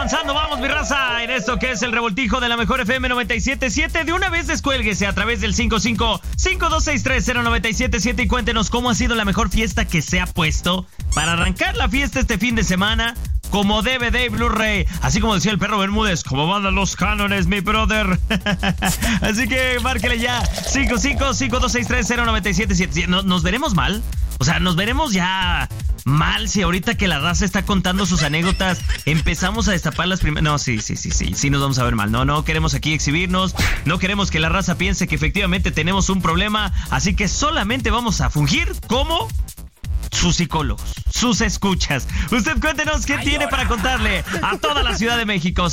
avanzando, vamos mi raza, en esto que es el revoltijo de la mejor FM 97.7. De una vez descuélguese a través del 55-5263-0977 y cuéntenos cómo ha sido la mejor fiesta que se ha puesto para arrancar la fiesta este fin de semana como DVD y Blu-ray. Así como decía el perro Bermúdez, como mandan los cánones, mi brother. Así que márquele ya, 55-5263-0977. ¿Nos veremos mal? O sea, nos veremos ya mal si ahorita que la raza está contando sus anécdotas empezamos a destapar las primeras. No, sí, nos vamos a ver mal. No queremos aquí exhibirnos, no queremos que la raza piense que efectivamente tenemos un problema, así que solamente vamos a fungir como sus psicólogos, sus escuchas. Usted cuéntenos qué tiene para contarle a toda la Ciudad de México.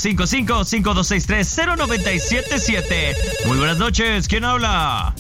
55-5263-0977. Muy buenas noches, ¿quién habla?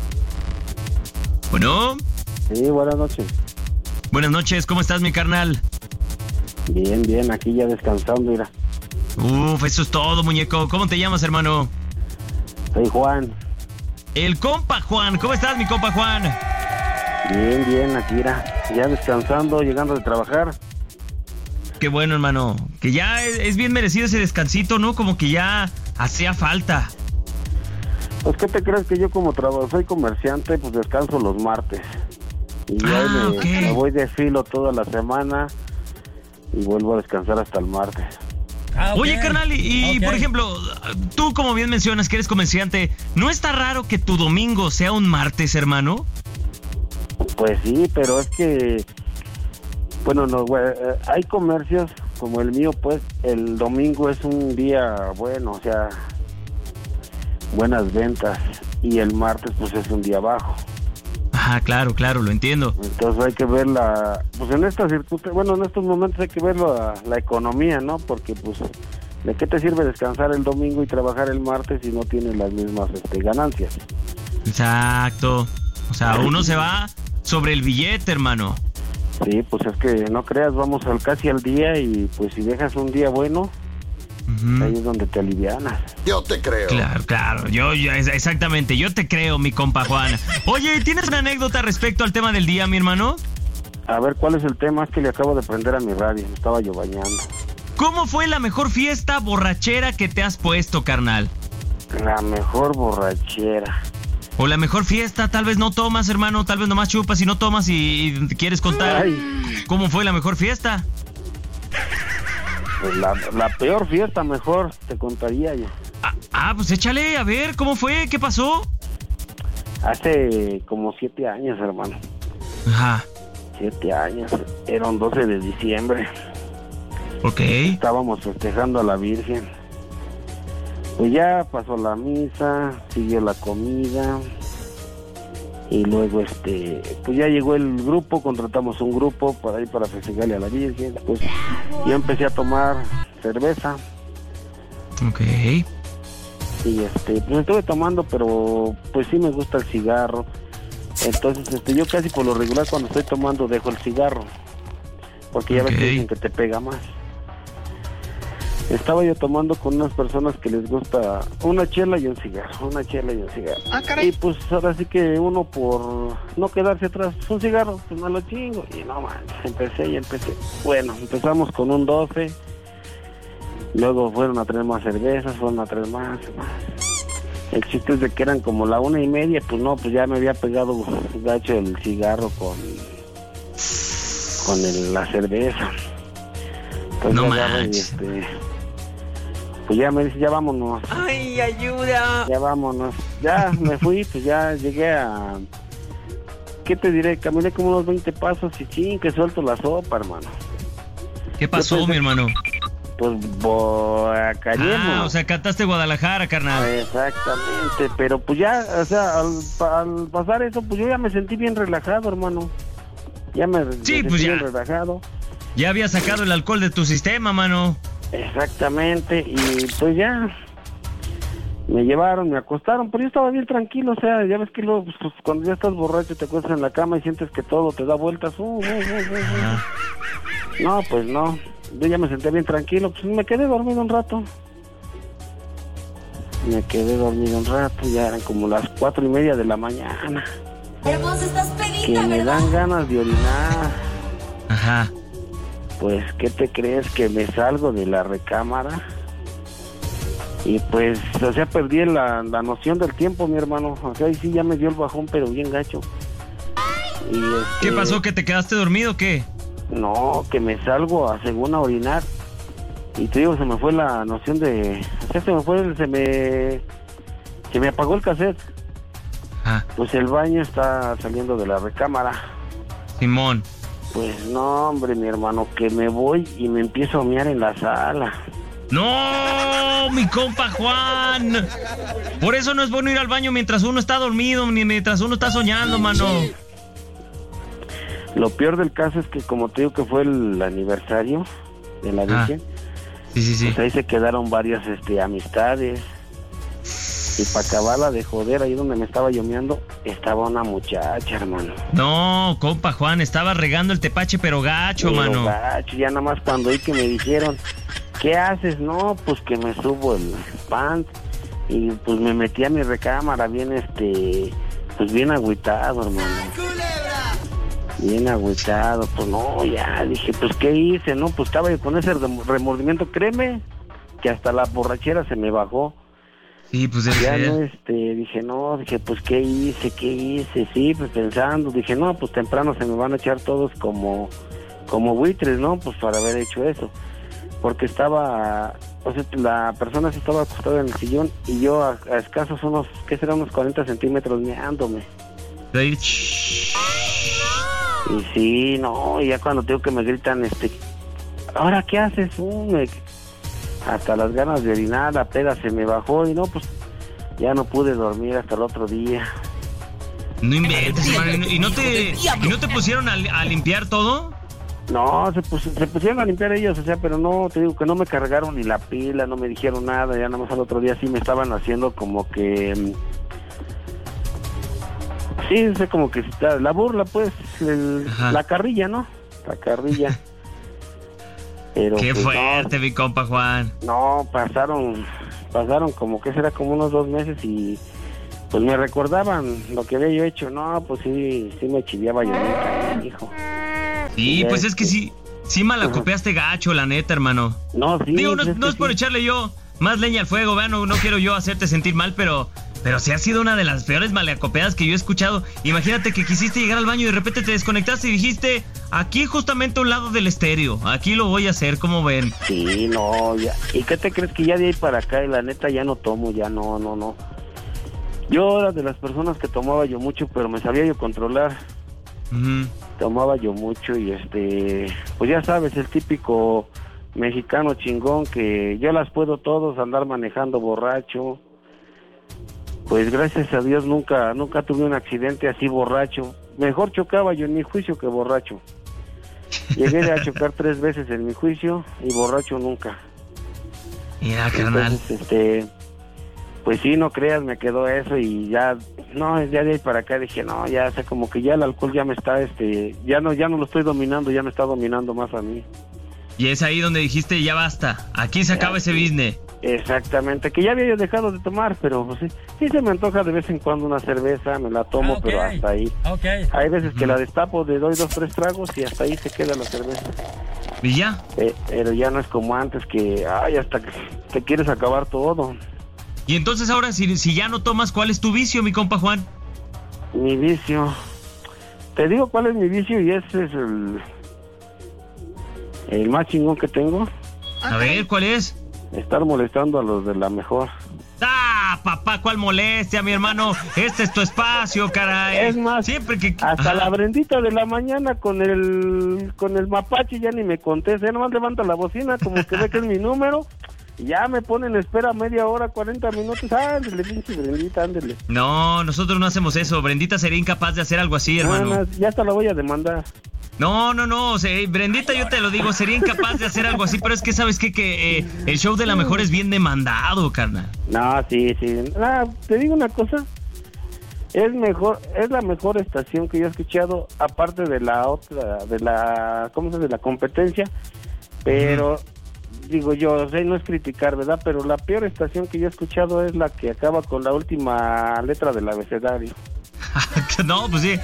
Bueno. Sí, buenas noches. Buenas noches, ¿cómo estás, mi carnal? Bien, aquí ya descansando, mira. Eso es todo, muñeco. ¿Cómo te llamas, hermano? Soy Juan. El compa Juan, ¿cómo estás, mi compa Juan? Bien, aquí mira, ya descansando, llegando de trabajar. Qué bueno, hermano, que ya es bien merecido ese descansito, ¿no? Como que ya hacía falta. Pues, ¿qué te crees? Que yo como soy comerciante, pues descanso los martes. Y ya me voy de filo toda la semana y vuelvo a descansar hasta el martes. Okay. Oye, carnal, por ejemplo, tú como bien mencionas que eres comerciante, ¿no está raro que tu domingo sea un martes, hermano? Pues sí, pero es que, bueno, no, hay comercios como el mío, pues el domingo es un día bueno, o sea, buenas ventas, y el martes pues es un día bajo. Ah, claro, lo entiendo. Entonces hay que ver pues en estas circunstancias, bueno, en estos momentos hay que ver la economía, ¿no? Porque pues, ¿de qué te sirve descansar el domingo y trabajar el martes si no tienes las mismas ganancias? Exacto. O sea, uno se va sobre el billete, hermano. Sí, pues es que no creas, vamos casi al día y pues si dejas un día bueno, ahí es donde te alivianas. Yo te creo. Claro, exactamente, yo te creo, mi compa Juan. Oye, ¿tienes una anécdota respecto al tema del día, mi hermano? A ver, ¿cuál es el tema? Es que le acabo de prender a mi radio, me estaba yo bañando. ¿Cómo fue la mejor fiesta borrachera que te has puesto, carnal? La mejor borrachera. O la mejor fiesta, tal vez no tomas, hermano, tal vez nomás chupas y no tomas y quieres contar. ¿Cómo fue la mejor fiesta? Pues la peor fiesta mejor te contaría yo. Pues échale, a ver, ¿cómo fue? ¿Qué pasó? Hace como 7 años, hermano. Ajá. 7 años, era un 12 de diciembre. Ok. Estábamos festejando a la Virgen. Pues ya pasó la misa, siguió la comida y luego pues ya llegó el grupo, contratamos un grupo para ir para festejarle a la Virgen. Pues yo empecé a tomar cerveza. Ok. Y pues estuve tomando, pero pues sí me gusta el cigarro. Entonces yo casi por lo regular cuando estoy tomando dejo el cigarro, porque ya ves que dicen que te pega más. Estaba yo tomando con unas personas que les gusta una chela y un cigarro. Ah, caray. Y pues ahora sí que uno por no quedarse atrás, un cigarro, pues me lo chingo. Y no manches, empecé. Bueno, empezamos con un 12, luego fueron a traer más cervezas, fueron a traer más. El chiste es de que eran como la 1:30, pues no, pues ya me había pegado gacho el cigarro con la cerveza. Entonces no manches. Pues ya me dice, ya vámonos. ¡Ay, ayuda! Ya vámonos. Ya me fui, pues ya llegué a... ¿Qué te diré? Caminé como unos 20 pasos y ching, que suelto la sopa, hermano. ¿Qué pasó, mi hermano? Pues cayemos. O sea, cantaste Guadalajara, carnal. Exactamente, pero pues ya, o sea, al pasar eso, pues yo ya me sentí bien relajado, hermano. Me sentí bien relajado. Ya había sacado el alcohol de tu sistema, mano. Exactamente, y pues ya me llevaron, me acostaron, pero yo estaba bien tranquilo, o sea, ya ves que luego, pues, cuando ya estás borracho te acuestas en la cama y sientes que todo te da vueltas. No, pues no, yo ya me sentía bien tranquilo, pues me quedé dormido un rato. Ya eran como las 4:30 de la mañana. Hermosa, estás pedita, que me ¿verdad? dan ganas de orinar. Ajá. Pues, ¿qué te crees? Que me salgo de la recámara y pues, o sea, perdí la noción del tiempo, mi hermano. O sea, y sí, ya me dio el bajón, pero bien gacho. Y ¿Qué pasó? ¿Que te quedaste dormido o qué? No, que me salgo según a orinar. Y te digo, se me fue la noción de... O sea, se me apagó el cassette. Ah. Pues el baño está saliendo de la recámara. Simón. Pues no, hombre, mi hermano, que me voy y me empiezo a mear en la sala. ¡No, mi compa Juan! Por eso no es bueno ir al baño mientras uno está dormido, ni mientras uno está soñando, mano. Lo peor del caso es que, como te digo, que fue el aniversario de la Virgen. Sí. Pues ahí se quedaron varias amistades. Y para acabarla de joder, ahí donde me estaba llomeando, estaba una muchacha, hermano. No, compa Juan, estaba regando el tepache, pero gacho, mano. Gacho, ya nada más cuando oí que me dijeron, ¿qué haces? No, pues que me subo el pant y pues me metí a mi recámara bien, pues bien agüitado, hermano. Bien agüitado, pues no, ya, dije, pues ¿qué hice? No, pues estaba yo con ese remordimiento, créeme, que hasta la borrachera se me bajó. Sí, pues ya no, dije, pues ¿qué hice? Sí, pues pensando, dije, no, pues temprano se me van a echar todos como buitres, ¿no? Pues para haber hecho eso, porque estaba, o sea, la persona se estaba acostada en el sillón y yo a escasos unos 40 centímetros meándome. Y sí, no, y ya cuando tengo que me gritan, ¿ahora qué haces? Hasta las ganas de orinar, la peda se me bajó y no, pues ya no pude dormir hasta el otro día. No inventes, hermano. ¿Y no te pusieron a limpiar todo? No, se pusieron a limpiar ellos, o sea, pero no, te digo que no me cargaron ni la pila, no me dijeron nada, ya nada más al otro día sí me estaban haciendo como que... Sí, o sea, como que la burla, pues, la carrilla, ¿no? La carrilla. Pero, qué pues, fuerte, no, mi compa Juan. No, pasaron como que será como unos 2 meses y pues me recordaban lo que había yo hecho. No, pues sí me chiviaba yo, hijo. Sí, pues es que sí malacopeaste gacho, la neta, hermano. No, sí. Digo, no es por echarle yo más leña al fuego, vean, no quiero yo hacerte sentir mal, pero sí ha sido una de las peores malacopeadas que yo he escuchado. Imagínate que quisiste llegar al baño y de repente te desconectaste y dijiste, aquí justamente a un lado del estéreo, aquí lo voy a hacer, ¿cómo ven? Sí, no, ya. ¿Y qué te crees? Que ya de ahí para acá, y la neta ya no tomo, ya no. Yo era de las personas que tomaba yo mucho, pero me sabía yo controlar. Uh-huh. Tomaba yo mucho y pues ya sabes, el típico mexicano chingón que yo las puedo todos, andar manejando borracho. Pues gracias a Dios nunca tuve un accidente así borracho. Mejor chocaba yo en mi juicio que borracho. Llegué a chocar 3 veces en mi juicio y borracho nunca. Mira, carnal. Entonces, pues sí, no creas, me quedó eso y ya de ahí para acá dije, no, ya, o sea, como que ya el alcohol ya me está, ya no lo estoy dominando, ya me está dominando más a mí. Y es ahí donde dijiste, ya basta, aquí se acaba ese business. Exactamente, que ya había yo dejado de tomar, pero pues sí se me antoja de vez en cuando una cerveza, me la tomo, okay, pero hasta ahí. Okay. Hay veces que la destapo, le doy 2, 3 tragos y hasta ahí se queda la cerveza. ¿Y ya? Pero ya no es como antes que, hasta que te quieres acabar todo. Y entonces ahora, si ya no tomas, ¿cuál es tu vicio, mi compa Juan? Mi vicio, te digo cuál es mi vicio y ese es el más chingón que tengo. A ver, ¿cuál es? Estar molestando a los de la mejor. ¡Ah, papá! ¿Cuál molestia, mi hermano? Este es tu espacio, caray. Es más, siempre que... hasta la Brendita de la mañana con el mapache ya ni me contesta. Ya nomás levanta la bocina como que ve que es mi número. Y ya me ponen espera media hora, 40 minutos. Ándele, pinche Brendita, ándele. No, nosotros no hacemos eso. Brendita sería incapaz de hacer algo así, hermano. Ya hasta la voy a demandar. No, o sea, Brendita, yo te lo digo, sería incapaz de hacer algo así, pero es que sabes que el show de la mejor es bien demandado, carnal. No, sí. Te digo una cosa, es la mejor estación que yo he escuchado, aparte de la otra, de la competencia, pero digo yo, o sea, no es criticar, ¿verdad? Pero la peor estación que yo he escuchado es la que acaba con la última letra del abecedario. No, pues sí.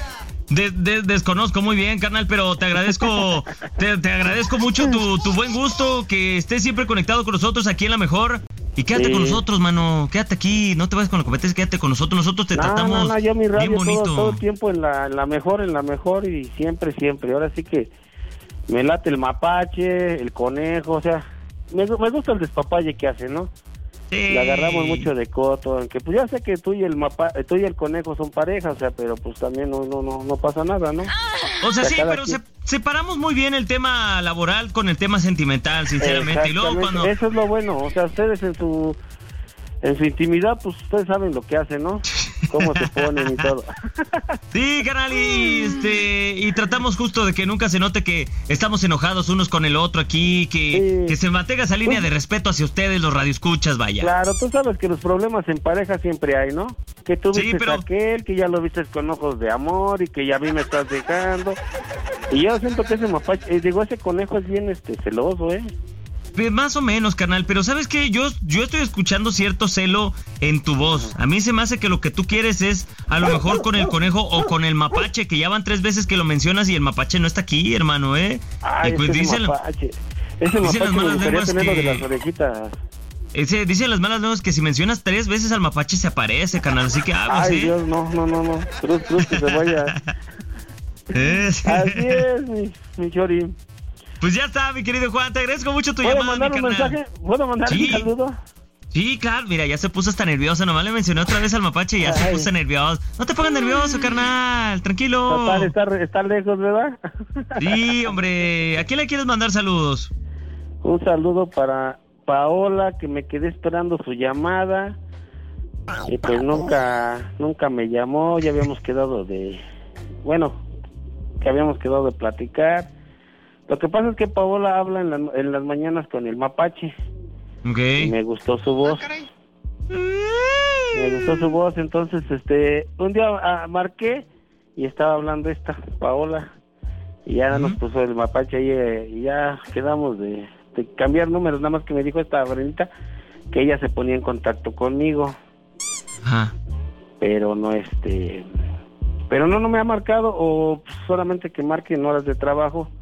Desconozco muy bien, carnal, pero te agradezco, te agradezco mucho tu buen gusto, que estés siempre conectado con nosotros aquí en La Mejor. Y quédate con nosotros, mano, quédate aquí, no te vayas con la competencia, quédate con nosotros te tratamos yo mi radio bien bonito. Todo el tiempo en la mejor y siempre. Ahora sí que me late el mapache, el conejo, o sea, me gusta el despapalle que hace, ¿no? Sí. Le agarramos mucho de coto, aunque pues ya sé que tú y el conejo son pareja, o sea, pero pues también no pasa nada, ¿no? O sea, sí, pero separamos muy bien el tema laboral con el tema sentimental, sinceramente. Y luego cuando... Eso es lo bueno, o sea, ustedes en su intimidad, pues ustedes saben lo que hacen, ¿no? Cómo se ponen y todo. Sí, carnal, y tratamos justo de que nunca se note que estamos enojados unos con el otro aquí, que se mantenga esa línea de respeto hacia ustedes, los radioescuchas, vaya. Claro, tú sabes que los problemas en pareja siempre hay, ¿no? Que tú viste a aquel, que ya lo viste con ojos de amor y que ya a mí me estás dejando. Y yo siento que ese mapache, ese conejo es bien celoso, ¿eh? Más o menos, carnal, pero ¿sabes qué? Yo estoy escuchando cierto celo en tu voz. A mí se me hace que lo que tú quieres es a lo mejor con el conejo o con el mapache, que ya van 3 veces que lo mencionas y el mapache no está aquí, hermano, ¿eh? Ay, y pues ese mapache me gustaría tenerlo de las orejitas. Dicen las malas lenguas que si mencionas 3 veces al mapache se aparece, carnal, así que aguas, Ay, Dios, no. Cruz que se vaya. Así es, mi chorín. Pues ya está, mi querido Juan, te agradezco mucho tu llamada, mi carnal. ¿Puedo mandar un saludo? Sí, claro, mira, ya se puso hasta nervioso, nomás le mencioné otra vez al mapache y ya se puso nervioso. No te pongas nervioso, carnal, tranquilo. Está lejos, ¿verdad? Sí, hombre, ¿a quién le quieres mandar saludos? Un saludo para Paola, que me quedé esperando su llamada y pues nunca me llamó. Ya habíamos quedado de platicar. Lo que pasa es que Paola habla en las mañanas con el mapache. Okay. Y me gustó su voz. Entonces un día marqué y estaba hablando esta Paola y ya nos puso el mapache ahí y ya quedamos de cambiar números, nada más que me dijo esta Brenita que ella se ponía en contacto conmigo. Ajá. Pero no no me ha marcado, o solamente que marque en horas de trabajo.